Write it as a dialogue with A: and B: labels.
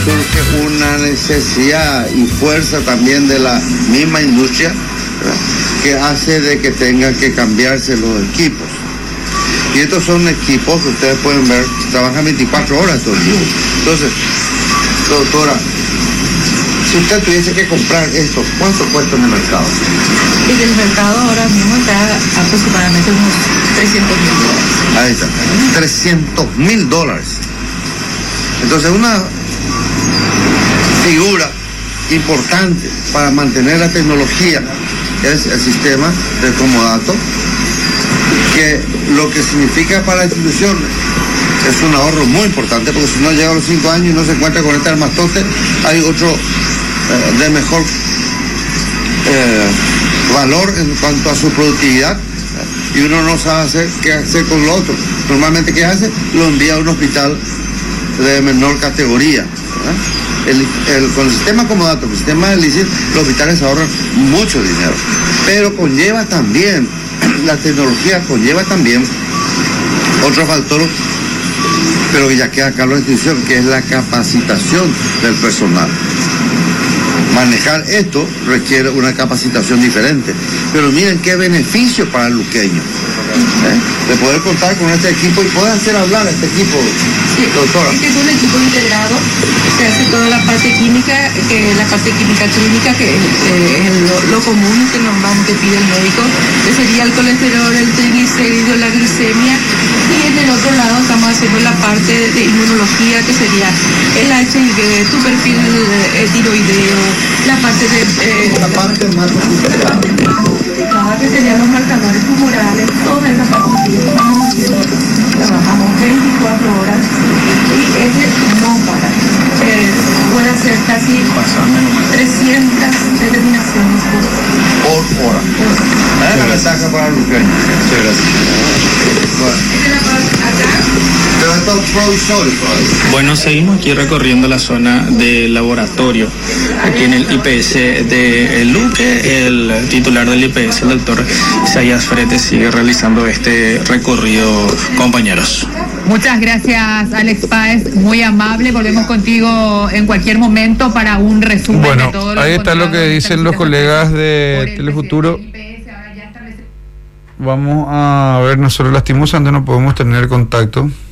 A: Surge una necesidad y fuerza también de la misma industria, ¿verdad?, que hace de que tengan que cambiarse los equipos. Y estos son equipos que ustedes pueden ver, trabajan 24 horas todo el día. Entonces, doctora, si usted tuviese que comprar esto, ¿cuánto cuesta en el mercado?
B: En el mercado ahora mismo está aproximadamente unos $300,000.
A: Ahí está, $300,000. Entonces, una figura importante para mantener la tecnología es el sistema de comodato, que lo que significa para la institución es un ahorro muy importante, porque si no llega a los 5 años y no se encuentra con este armatoste, hay otro de mejor valor en cuanto a su productividad, y uno no sabe qué hacer con lo otro. Normalmente, ¿qué hace? Lo envía a un hospital de menor categoría, ¿verdad? Con el sistema comodato, el sistema de LICIT, los hospitales ahorran mucho dinero, pero conlleva también, la tecnología conlleva también otro factor, pero que ya queda acá en la institución, que es la capacitación del personal. Manejar esto requiere una capacitación diferente, pero miren qué beneficio para el luqueño, de poder contar con este equipo y poder hacer hablar a este equipo.
B: Sí,
A: doctora.
B: Este es un equipo integrado, se hace toda la parte química, que es la parte química clínica, que es lo común que normalmente pide el médico, que sería el colesterol, el triglicérido, la glicemia, y en el otro lado estamos haciendo la parte de inmunología, que sería el HIV, tu perfil tiroideo, la parte de
A: La parte más
B: complicada, que serían los marcadores tumorales, toda esa parte que estamos haciendo. Trabajamos 24 horas y ese no para. Puede hacer casi 300 determinaciones
A: por hora. Es la ventaja para el luqueño. Sí, gracias.
B: Esta es la parte acá.
A: Pero esto es provisorio todavía.
C: Bueno, seguimos aquí recorriendo la zona del laboratorio, aquí en el IPS de El Luque. El titular del IPS, el doctor Isaías Fretes, sigue realizando este recorrido, compañeros.
D: Muchas gracias, Alex Páez, muy amable. Volvemos contigo en cualquier momento para un resumen de todo lo que
E: ahí está lo que dicen los colegas de Telefuturo. Vamos a ver, nosotros lastimosamente no podemos tener contacto